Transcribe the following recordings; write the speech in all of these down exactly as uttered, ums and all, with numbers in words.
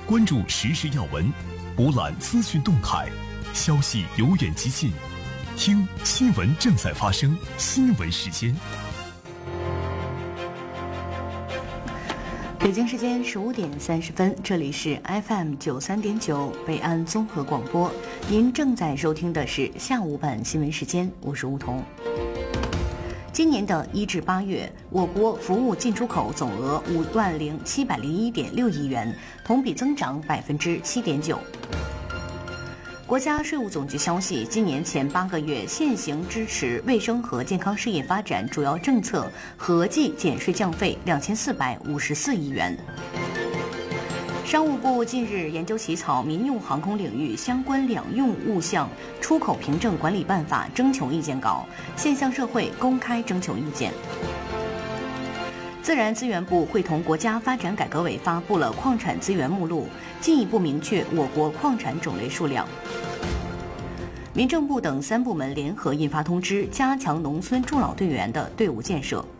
关注时事要闻，博览资讯动态，消息由远及近，听新闻正在发生，新闻时间。 北京时间十五点三十分，这里是 F M 九三点九北安综合广播，您正在收听的是下午版新闻时间，我是梧桐。今年的一至八月，我国服务进出口总额五万零七百零一点六亿元，同比增长百分之七点九。国家税务总局消息，今年前八个月现行支持卫生和健康事业发展主要政策合计减税降费两千四百五十四亿元。商务部近日研究起草民用航空领域相关两用物项出口凭证管理办法征求意见稿，现向社会公开征求意见。自然资源部会同国家发展改革委发布了矿产资源目录，进一步明确我国矿产种类数量。民政部等三部门联合印发通知，加强农村助老队员的队伍建设。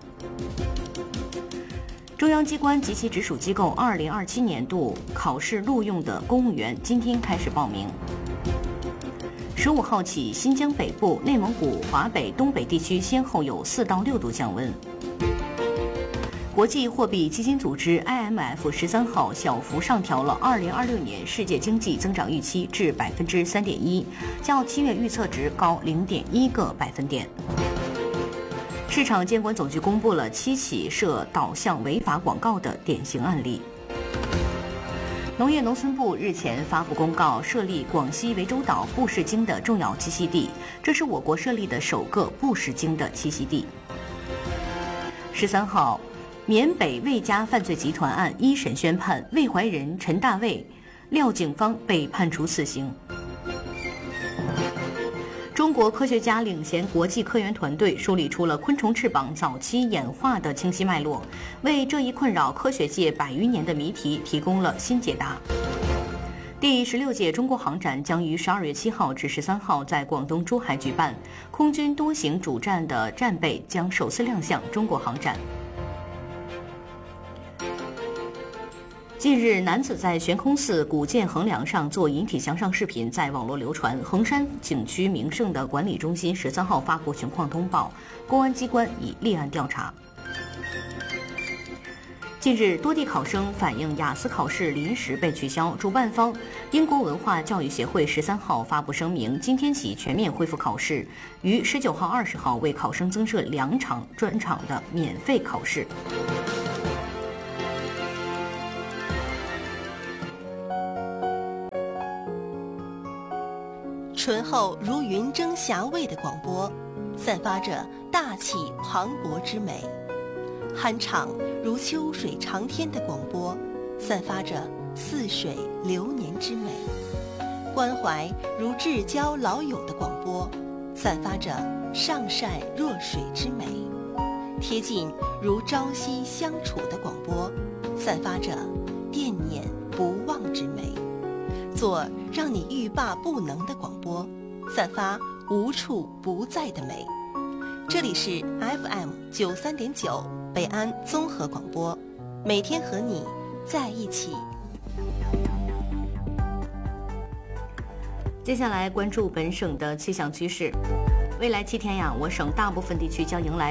中央机关及其直属机构二零二七年度考试录用的公务员今天开始报名。十五号起，新疆北部、内蒙古、华北、东北地区先后有四到六度降温。国际货币基金组织 I M F 十三号小幅上调了二零二六年世界经济增长预期至百分之三点一，较七月预测值高零点一个百分点。市场监管总局公布了七起涉导向违法广告的典型案例。农业农村部日前发布公告，设立广西涠洲岛布氏鲸的重要栖息地，这是我国设立的首个布氏鲸的栖息地。十三号，缅北魏家犯罪集团案一审宣判，魏怀仁、陈大卫、廖景芳被判处死刑。中国科学家领衔国际科研团队梳理出了昆虫翅膀早期演化的清晰脉络，为这一困扰科学界百余年的谜题提供了新解答。第十六届中国航展将于十二月七号至十三号在广东珠海举办，空军多型主战的战备将首次亮相中国航展。近日，男子在悬空寺古建横梁上做引体向上视频在网络流传。衡山景区名胜的管理中心十三号发布情况通报，公安机关已立案调查。近日，多地考生反映雅思考试临时被取消，主办方英国文化教育协会十三号发布声明，今天起全面恢复考试，于十九号、二十号为考生增设两场专场的免费考试。 醇厚如云蒸霞蔚的广播，散发着大气磅礴之美；酣畅如秋水长天的广播，散发着似水流年之美；关怀如至交老友的广播，散发着上善若水之美；贴近如朝夕相处的广播，散发着惦念不忘之美；做让你欲罢不能的广播，散发无处不在的美。这里是 F M 九三点九北安综合广播，每天和你在一起。 接下来关注本省的气象趋势。未来七天呀，我省大部分地区将迎来